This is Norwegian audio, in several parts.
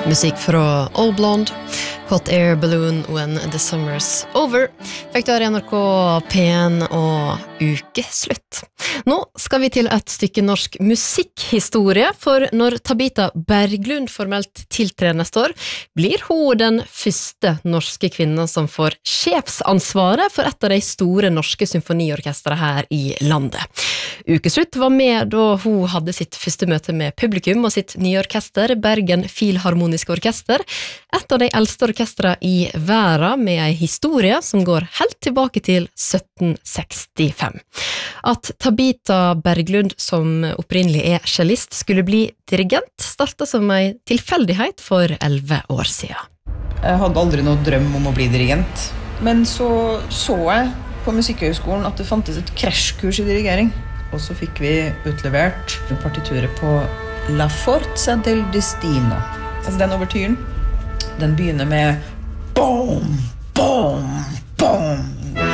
Musikk fra All Blonde, Hot Air Balloon When the Summer's Over. Fikk du her i NRK P1 og ukeslutt. Nå skal vi til et stykke norsk musikkhistorie, for når Tabita Berglund formelt tiltrer neste år, blir hun den første norske kvinnen som får sjefsansvaret for et av de store norske symfoniorkestre her i landet. Ukeslutt var med da hun hadde sitt første møte med publikum og sitt nye orkester, Bergen Filharmoniske Orkester, et av de eldste orkestra i verden med en historie som går helt tilbake til 1765. At Tabita Berglund, som opprinnelig er cellist, skulle bli dirigent, startet som en tilfeldighet for 11 år siden. Jeg hadde aldri noe drøm om å bli dirigent, men så jeg på Musikkhøgskolen at det fantes et krasjkurs i dirigering, og så fikk vi utlevert partituret på La Forza del Destino. Altså den overtyren, den begynner med boom, boom, boom.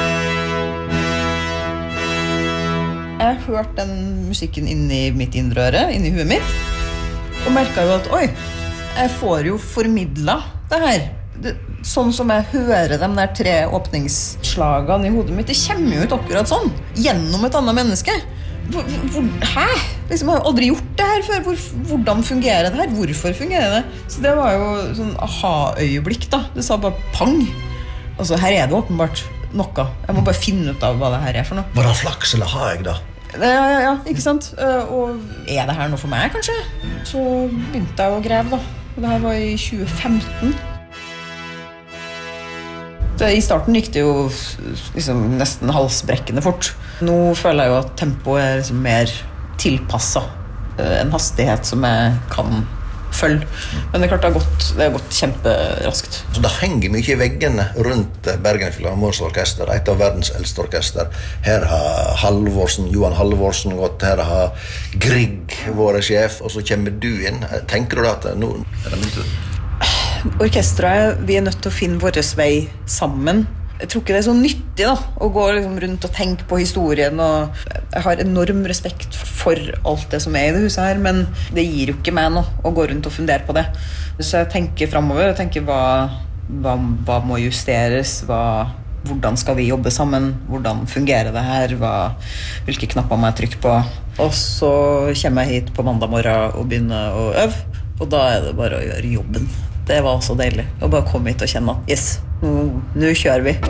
Jeg hørte den musikken inni mitt indre øre, inni huet mitt, og merket jo at, oi, jeg får jo formidlet det her. Sånn som jeg hører de der 3 åpningsslagene i hodet mitt, det kommer jo ut akkurat sånn, gjennom et annet menneske. Hæ? Liksom, jeg har aldri gjort det her før. Hvordan fungerer det her? Hvorfor fungerer det? Så det var jo sånn aha-øyeblikk da. Det sa bare pang. Altså, her er det åpenbart noe. Jeg må bare finne ut av hva det her er for noe. Var det flaks, eller har jeg da? Ja, ikke sant? Og er det her noe for meg, kanskje? Så begynte jeg å greve da. Det her var i 2015. I starten gikk det jo liksom, nesten halsbrekkende fort. Nå føler jeg jo at tempoet er liksom mer tilpasset en hastighet som jeg kan følge. Men det er klart det har gått kjemperaskt. Så det henger mye i veggene rundt Bergen Filharmoniske Orkester, et av verdens eldste orkester. Her har Johan Halvorsen gått, her har Grieg vært sjef, og så kommer du inn. Tenker du da at nå er det min tur? Orkestret, vi er nødt til å finne vår vei sammen. Jeg tror ikke det er så nyttig da, å gå liksom rundt og tenke på historien. Og jeg har enorm respekt for alt det som er i det huset her, men det gir jo ikke meg noe å gå rundt og fundere på det. Så jeg tenker fremover, jeg tenker hva må justeres, hvordan skal vi jobbe sammen, hvordan fungerer det her, hvilke knapper må jeg trykke på. Og så kommer jeg hit på mandag morgen og begynner å øve, og da er det bare å gjøre jobben. Det var så deilig å bare komme hit og kjenne at yes, nå kjører vi.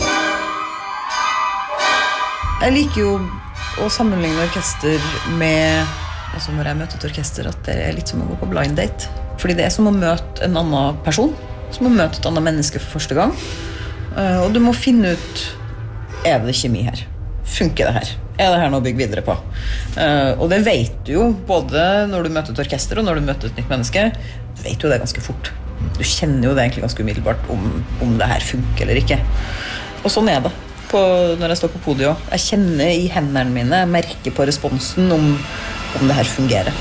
Jeg liker jo å sammenligne orkester med, altså når jeg møter et orkester, at det er litt som å gå på blind date. Fordi det er som å møte en annen person, som å møte et annet menneske for første gang. Og du må finne ut, er det kjemi her? Funker det her? Er det her noe å bygge videre på? Og det vet du jo, både når du møter et orkester og når du møter et nytt menneske, du vet jo det ganske fort. Du kjenner jo det egentlig ganske umiddelbart om det her funker eller ikke. Og sånn er det når jeg står på podiet. Jeg kjenner i hendene mine, jeg merker på responsen om det her fungerer.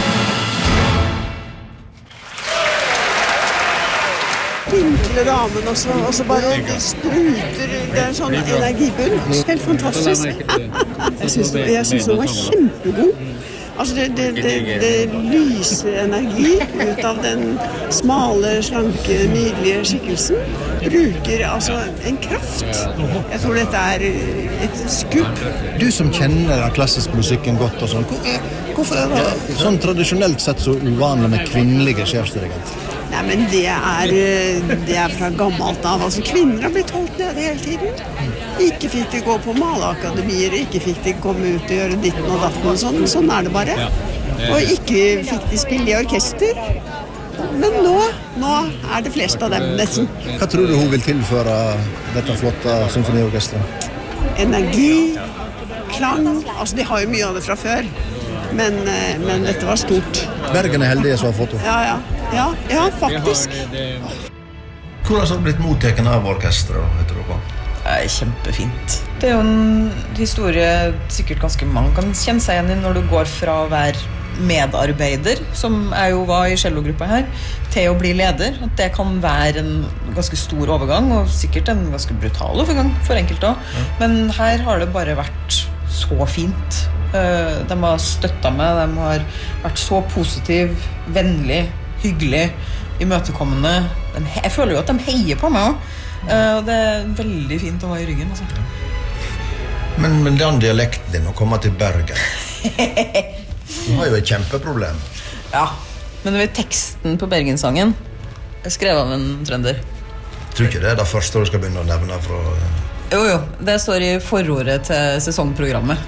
Vinkler damen også, og så bare spruter, det er sånn energibull. Helt fantastisk. Jeg synes hun var kjempegod. Altså det lyser energi ut av den smale, slanke, nydelige skikkelsen. Bruker altså en kraft. Jeg tror dette er et skup. Du som kjenner den klassiske musikken godt og sånn, hvorfor er det sånn tradisjonelt sett så uvanlig med kvinnelige sjefsdirigenter? Nei, men det er fra gammelt av. Altså, kvinner har blitt holdt nede hele tiden. Ikke fikk de gå på maleakademier, ikke fikk de komme ut og gjøre ditten og datten. Sånn er det bare. Og ikke fikk de spille i orkester. Men nå er det flest av dem nesten. Hva tror du hun vil tilføre dette flotte symfoniorkestret? Energi, klang. Altså, de har jo mye av det fra før. Men dette var stort. Bergen er heldige som har fått henne. Ja, faktisk. Hvordan har det blitt motteken av orkestret, heter du på? Det er kjempefint. Det er jo en historie sikkert ganske mange kan kjenne seg igjen i når du går fra å være medarbeider, som jeg jo var i cellogruppa her, til å bli leder. At det kan være en ganske stor overgang, og sikkert en ganske brutal overgang for enkelte også. Men her har det bare vært så fint. De har støttet meg, de har vært så positiv, vennlig, hyggelig, imøtekommende. Jeg føler jo at de heier på meg også. Og det veldig fint å ha I ryggen. Altså. Men den dialekten din å komme til Bergen, du har jo et kjempeproblem. Ja, men du vet teksten på Bergensangen skrevet av en trønder. Tror ikke det det første du skal begynne å nevne fra... Jo, det står I forordet til sesongprogrammet.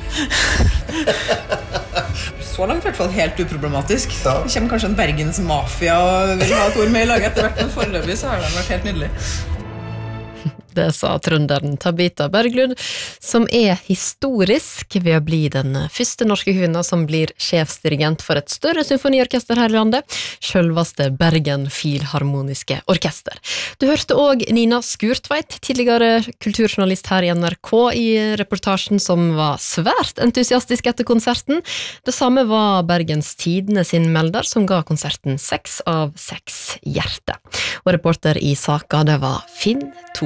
Så langt I hvert fall helt uproblematisk. Ja. Det kommer kanskje en Bergens mafia og vil ha et ord med I laget etter hvert, men foreløpig så har det vært helt nydelig. Det sa trønderen Tabita Berglund, som historisk ved å bli den første norske kvinna som blir sjefsdirigent for et større symfoniorkester her I landet, selveste Bergen Filharmoniske Orkester. Du hørte også Nina Skurtveit, tidligere kulturjournalist her I NRK, I reportasjen som var svært entusiastisk etter konserten. Det samme var Bergens Tidende sin melder, som ga konserten 6 av 6 hjerte. Og reporter I saka, det var Finn Thor.